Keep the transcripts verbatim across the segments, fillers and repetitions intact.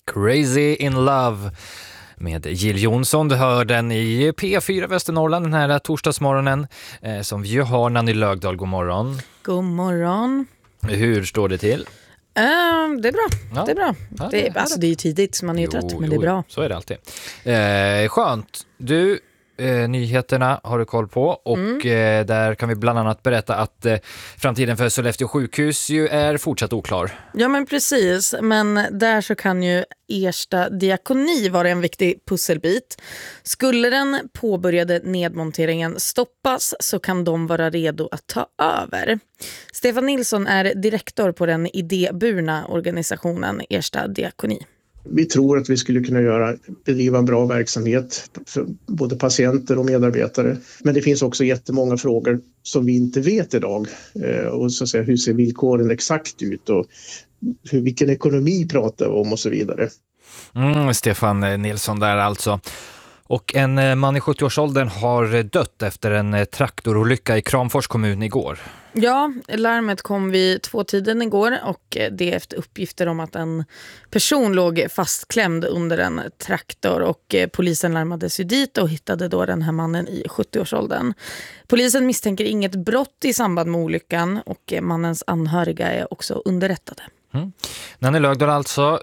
Crazy in Love med Jill Johnson. Du hör den i P fyra Västernorrland den här torsdagsmorgonen eh, som vi ju har. Nanny Lögdahl, god morgon. God morgon. Hur står det till? Uh, det är bra. Ja. Det är bra. Ja, det, är, alltså, det är ju tidigt så man är ju trött, men jo, det är bra. Så är det alltid. Eh, skönt. Du, eh, nyheterna har du koll på och mm. eh, där kan vi bland annat berätta att eh, framtiden för Sollefteå sjukhus ju är fortsatt oklar. Ja, men precis. Men där så kan ju Ersta diakoni vara en viktig pusselbit. Skulle den påbörjade nedmonteringen stoppas så kan de vara redo att ta över. Stefan Nilsson är direktor på den idéburna organisationen Ersta diakoni. Vi tror att vi skulle kunna göra, bedriva en bra verksamhet för både patienter och medarbetare. Men det finns också jättemånga frågor som vi inte vet idag. Och så att säga, hur ser villkoren exakt ut och hur, vilken ekonomi pratar vi om och så vidare. Mm, Stefan Nilsson där alltså. Och en man i sjuttio-årsåldern har dött efter en traktorolycka i Kramfors kommun igår. Ja, larmet kom vid tvåtiden igår och det efter uppgifter om att en person låg fastklämd under en traktor och polisen larmades ju dit och hittade då den här mannen i sjuttio-årsåldern. Polisen misstänker inget brott i samband med olyckan och mannens anhöriga är också underrättade. Mm. Nanny Lögdahl alltså,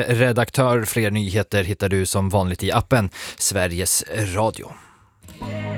nyhetsredaktör. Fler nyheter hittar du som vanligt i appen Sveriges Radio.